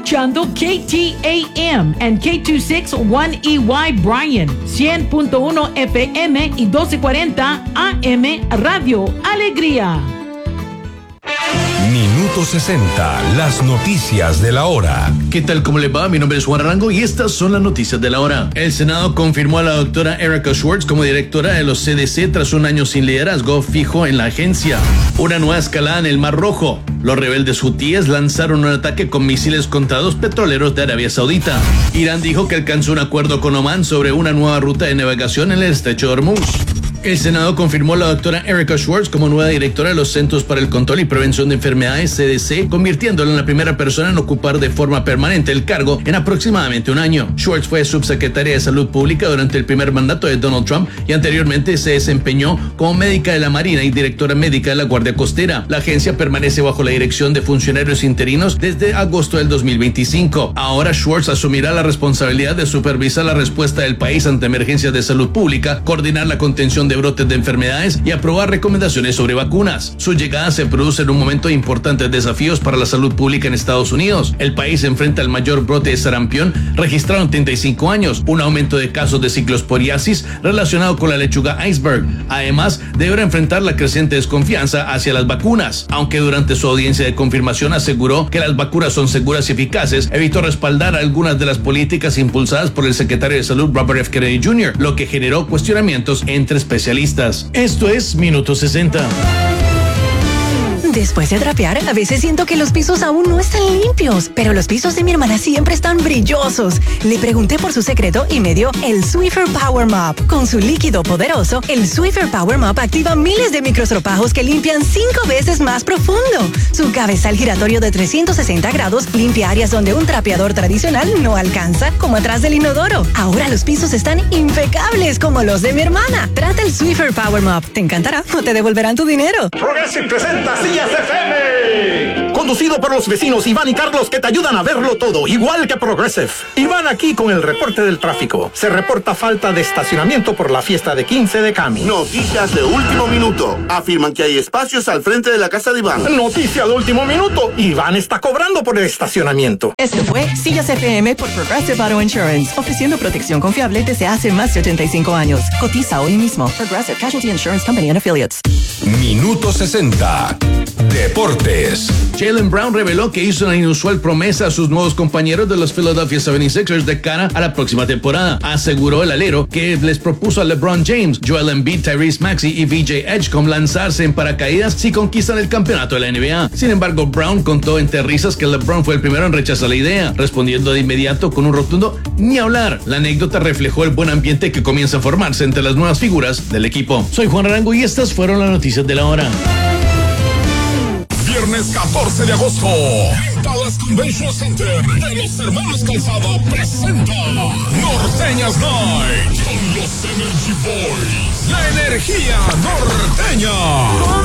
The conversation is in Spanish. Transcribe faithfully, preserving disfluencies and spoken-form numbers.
escuchando K T A M and K veintiséis one E Y Bryan, cien punto uno F M y doce cuarenta A M Radio Alegría. Minuto sesenta, las noticias de la hora. ¿Qué tal? ¿Cómo le va? Mi nombre es Juan Arango y estas son las noticias de la hora. El Senado confirmó a la doctora Erika Schwartz como directora de los C D C tras un año sin liderazgo fijo en la agencia. Una nueva escalada en el Mar Rojo. Los rebeldes hutíes lanzaron un ataque con misiles contra dos petroleros de Arabia Saudita. Irán dijo que alcanzó un acuerdo con Omán sobre una nueva ruta de navegación en el estrecho de Hormuz. El Senado confirmó a la doctora Erika Schwartz como nueva directora de los Centros para el Control y Prevención de Enfermedades, C D C, convirtiéndola en la primera persona en ocupar de forma permanente el cargo en aproximadamente un año. Schwartz fue subsecretaria de Salud Pública durante el primer mandato de Donald Trump y anteriormente se desempeñó como médica de la Marina y directora médica de la Guardia Costera. La agencia permanece bajo la dirección de funcionarios interinos desde agosto del dos mil veinticinco. Ahora Schwartz asumirá la responsabilidad de supervisar la respuesta del país ante emergencias de salud pública, coordinar la contención de brotes de enfermedades y aprobar recomendaciones sobre vacunas. Su llegada se produce en un momento de importantes desafíos para la salud pública en Estados Unidos. El país enfrenta el mayor brote de sarampión registrado en treinta y cinco años, un aumento de casos de ciclosporiasis relacionado con la lechuga iceberg. Además, deberá enfrentar la creciente desconfianza hacia las vacunas. Aunque durante su audiencia de confirmación aseguró que las vacunas son seguras y eficaces, evitó respaldar algunas de las políticas impulsadas por el secretario de Salud Robert F. Kennedy junior, lo que generó cuestionamientos entre especialistas. Esto es Minuto sesenta. Después de trapear, a veces siento que los pisos aún no están limpios, pero los pisos de mi hermana siempre están brillosos. Le pregunté por su secreto y me dio el Swiffer Power Mop. Con su líquido poderoso, el Swiffer Power Mop activa miles de microstropajos que limpian cinco veces más profundo. Su cabezal giratorio de trescientos sesenta grados limpia áreas donde un trapeador tradicional no alcanza, como atrás del inodoro. Ahora los pisos están impecables como los de mi hermana. Trata el Swiffer Power Mop. Te encantará o te devolverán tu dinero. Progressive presenta Sillas F M. Conducido por los vecinos Iván y Carlos, que te ayudan a verlo todo, igual que Progressive. Iván aquí con el reporte del tráfico. Se reporta falta de estacionamiento por la fiesta de quince de Cami. Noticias de último minuto. Afirman que hay espacios al frente de la casa de Iván. Noticia de último minuto. Iván está cobrando por el estacionamiento. Esto fue Sillas F M por Progressive Auto Insurance, ofreciendo protección confiable desde hace más de ochenta y cinco años. Cotiza hoy mismo. Progressive Casualty Insurance Company and Affiliates. Minuto sesenta. Deportes. Jaylen Brown reveló que hizo una inusual promesa a sus nuevos compañeros de los Philadelphia setenta y seis ers de cara a la próxima temporada. Aseguró el alero que les propuso a LeBron James, Joel Embiid, Tyrese Maxey y V J Edgecombe lanzarse en paracaídas si conquistan el campeonato de la N B A. Sin embargo, Brown contó entre risas que LeBron fue el primero en rechazar la idea, respondiendo de inmediato con un rotundo "ni hablar". La anécdota reflejó el buen ambiente que comienza a formarse entre las nuevas figuras del equipo. Soy Juan Arango y estas fueron las noticias de la hora. Viernes catorce de agosto, Dallas Convention Center de los Hermanos Calzada presenta Norteñas Night con los Energy Boys. La energía norteña.